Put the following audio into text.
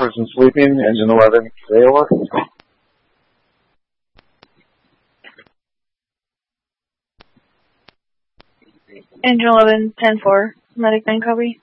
person sleeping. Engine 11, Iowa. Engine 11, 10-4, medic 9 copy.